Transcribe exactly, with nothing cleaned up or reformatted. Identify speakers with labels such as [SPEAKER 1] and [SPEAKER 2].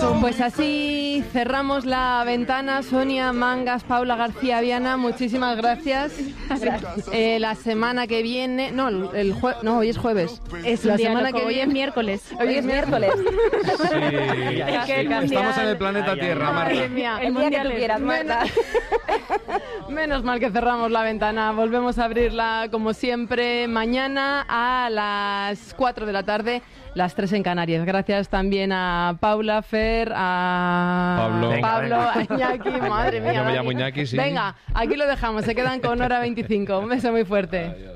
[SPEAKER 1] Pues así cerramos la ventana. Sonia Mangas, Paula García Viana, muchísimas gracias.
[SPEAKER 2] Gracias.
[SPEAKER 1] Eh, la semana que viene, no, el jue, no, hoy es jueves.
[SPEAKER 2] Es
[SPEAKER 1] la
[SPEAKER 2] semana
[SPEAKER 1] semana que
[SPEAKER 2] hoy
[SPEAKER 1] viene
[SPEAKER 2] es miércoles.
[SPEAKER 1] Hoy es miércoles.
[SPEAKER 3] Sí, estamos en el planeta
[SPEAKER 4] Ay, ay,
[SPEAKER 3] Tierra,
[SPEAKER 4] ay.
[SPEAKER 3] Marta.
[SPEAKER 1] Madre mía.
[SPEAKER 2] El día que tú quieras, Marta.
[SPEAKER 1] Menos mal que cerramos la ventana. Volvemos a abrirla como siempre mañana a las cuatro de la tarde, las tres en Canarias. Gracias también a Paula, Fer, a
[SPEAKER 3] Pablo.
[SPEAKER 4] Venga,
[SPEAKER 1] Pablo,
[SPEAKER 4] venga.
[SPEAKER 1] a Iñaki. Madre mía.
[SPEAKER 3] Yo me
[SPEAKER 1] Dani.
[SPEAKER 3] llamo Iñaki, sí.
[SPEAKER 1] Venga, aquí lo dejamos. Se quedan con Hora veinticinco. Un beso muy fuerte.
[SPEAKER 3] Adiós.